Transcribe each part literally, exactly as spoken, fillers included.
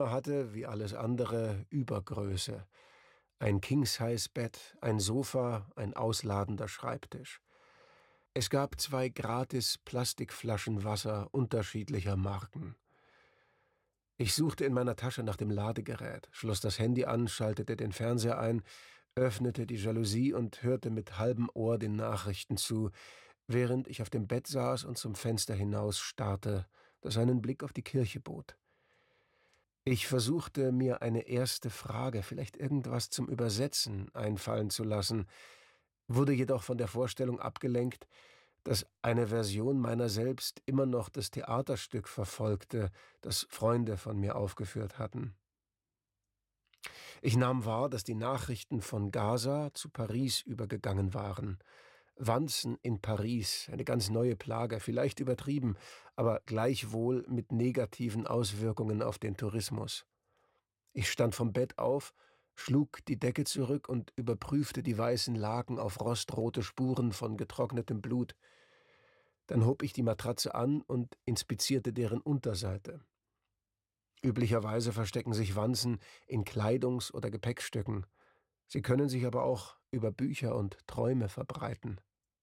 hatte, wie alles andere, Übergröße. Ein King-Size-Bett, ein Sofa, ein ausladender Schreibtisch. Es gab zwei gratis Plastikflaschen Wasser unterschiedlicher Marken. Ich suchte in meiner Tasche nach dem Ladegerät, schloss das Handy an, schaltete den Fernseher ein, öffnete die Jalousie und hörte mit halbem Ohr den Nachrichten zu, während ich auf dem Bett saß und zum Fenster hinaus starrte, das einen Blick auf die Kirche bot. Ich versuchte, mir eine erste Frage, vielleicht irgendwas zum Übersetzen, einfallen zu lassen, wurde jedoch von der Vorstellung abgelenkt, dass eine Version meiner selbst immer noch das Theaterstück verfolgte, das Freunde von mir aufgeführt hatten. Ich nahm wahr, dass die Nachrichten von Gaza zu Paris übergegangen waren. Wanzen in Paris, eine ganz neue Plage, vielleicht übertrieben, aber gleichwohl mit negativen Auswirkungen auf den Tourismus. Ich stand vom Bett auf, schlug die Decke zurück und überprüfte die weißen Laken auf rostrote Spuren von getrocknetem Blut. Dann hob ich die Matratze an und inspizierte deren Unterseite. Üblicherweise verstecken sich Wanzen in Kleidungs- oder Gepäckstücken. Sie können sich aber auch über Bücher und Träume verbreiten.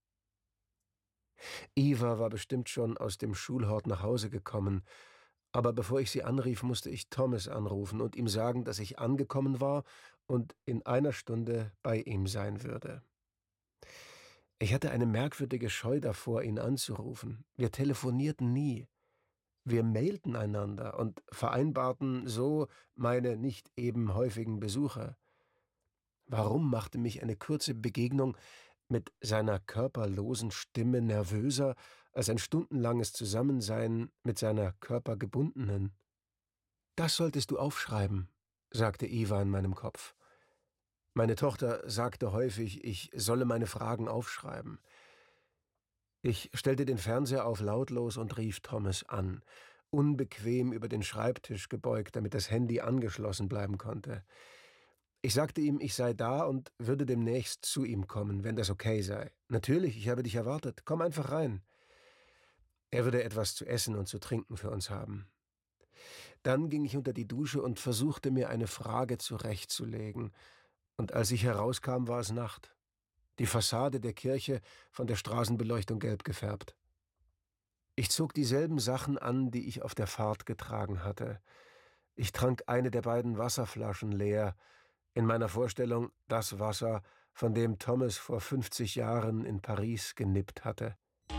Eva war bestimmt schon aus dem Schulhort nach Hause gekommen, aber bevor ich sie anrief, musste ich Thomas anrufen und ihm sagen, dass ich angekommen war und in einer Stunde bei ihm sein würde. Ich hatte eine merkwürdige Scheu davor, ihn anzurufen. Wir telefonierten nie. Wir mailten einander und vereinbarten so meine nicht eben häufigen Besuche. Warum machte mich eine kurze Begegnung mit seiner körperlosen Stimme nervöser als ein stundenlanges Zusammensein mit seiner körpergebundenen? »Das solltest du aufschreiben«, sagte Eva in meinem Kopf. Meine Tochter sagte häufig, ich solle meine Fragen aufschreiben. Ich stellte den Fernseher auf lautlos und rief Thomas an, unbequem über den Schreibtisch gebeugt, damit das Handy angeschlossen bleiben konnte. Ich sagte ihm, ich sei da und würde demnächst zu ihm kommen, wenn das okay sei. »Natürlich, ich habe dich erwartet. Komm einfach rein.« Er würde etwas zu essen und zu trinken für uns haben. Dann ging ich unter die Dusche und versuchte, mir eine Frage zurechtzulegen. Und als ich herauskam, war es Nacht. Die Fassade der Kirche von der Straßenbeleuchtung gelb gefärbt. Ich zog dieselben Sachen an, die ich auf der Fahrt getragen hatte. Ich trank eine der beiden Wasserflaschen leer, in meiner Vorstellung das Wasser, von dem Thomas vor fünfzig Jahren in Paris genippt hatte.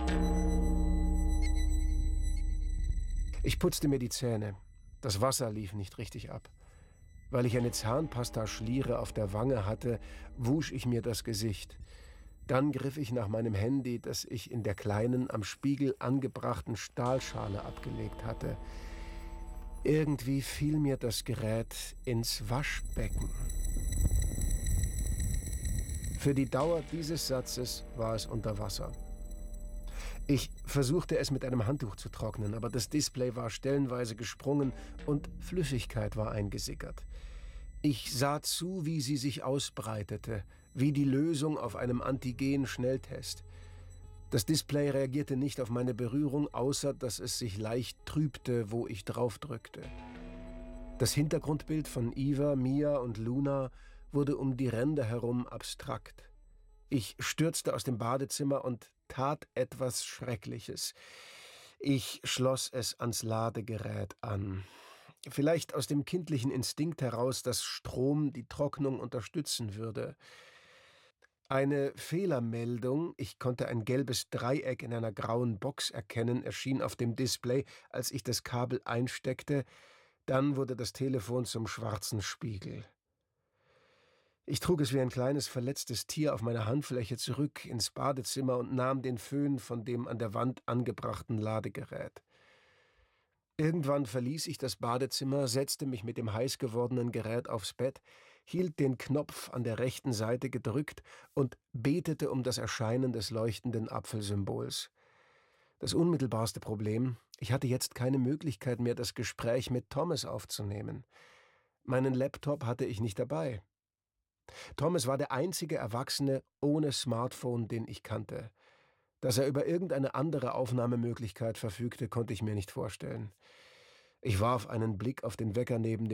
Ich putzte mir die Zähne. Das Wasser lief nicht richtig ab. Weil ich eine Zahnpasta-Schliere auf der Wange hatte, wusch ich mir das Gesicht. Dann griff ich nach meinem Handy, das ich in der kleinen, am Spiegel angebrachten Stahlschale abgelegt hatte. Irgendwie fiel mir das Gerät ins Waschbecken. Für die Dauer dieses Satzes war es unter Wasser. Ich versuchte es mit einem Handtuch zu trocknen, aber das Display war stellenweise gesprungen und Flüssigkeit war eingesickert. Ich sah zu, wie sie sich ausbreitete, wie die Lösung auf einem Antigen-Schnelltest. Das Display reagierte nicht auf meine Berührung, außer dass es sich leicht trübte, wo ich draufdrückte. Das Hintergrundbild von Eva, Mia und Luna wurde um die Ränder herum abstrakt. Ich stürzte aus dem Badezimmer und tat etwas Schreckliches. Ich schloss es ans Ladegerät an. Vielleicht aus dem kindlichen Instinkt heraus, dass Strom die Trocknung unterstützen würde. Eine Fehlermeldung, ich konnte ein gelbes Dreieck in einer grauen Box erkennen, erschien auf dem Display, als ich das Kabel einsteckte. Dann wurde das Telefon zum schwarzen Spiegel. Ich trug es wie ein kleines verletztes Tier auf meiner Handfläche zurück ins Badezimmer und nahm den Föhn von dem an der Wand angebrachten Ladegerät. Irgendwann verließ ich das Badezimmer, setzte mich mit dem heiß gewordenen Gerät aufs Bett, hielt den Knopf an der rechten Seite gedrückt und betete um das Erscheinen des leuchtenden Apfelsymbols. Das unmittelbarste Problem: Ich hatte jetzt keine Möglichkeit mehr, das Gespräch mit Thomas aufzunehmen. Meinen Laptop hatte ich nicht dabei. Thomas war der einzige Erwachsene ohne Smartphone, den ich kannte. Dass er über irgendeine andere Aufnahmemöglichkeit verfügte, konnte ich mir nicht vorstellen. Ich warf einen Blick auf den Wecker neben dem